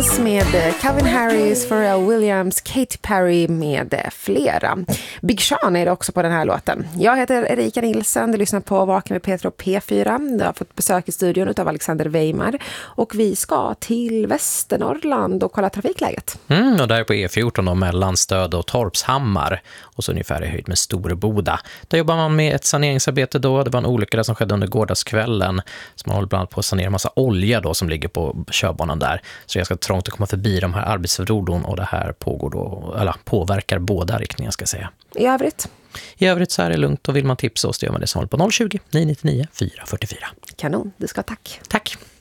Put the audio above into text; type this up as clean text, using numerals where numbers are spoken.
Kiss med Calvin Harris, Pharrell Williams, Katy Perry med flera. Big Sean är det också på den här låten. Jag heter Erika Nilsson, du lyssnar på Vakna med Petra och P4. Du har fått besök i studion av Alexander Weimar och vi ska till Västernorrland och kolla trafikläget. Och där på E14 då, mellan Stöd och Torpshammar och så ungefär i höjd med Storboda. Där jobbar man med ett saneringsarbete då. Det var en olycka där som skedde under gårdagskvällen. Så man håller bland annat på att sanera en massa olja då som ligger på körbanan där. Så det är ganska trångt att komma förbi de här arbetsfordon och det här pågår då, eller påverkar båda riktningar ska jag säga. I övrigt så är det lugnt och vill man tipsa oss, det gör man det som håller på 020 999 444. Kanon, du ska tack. Tack.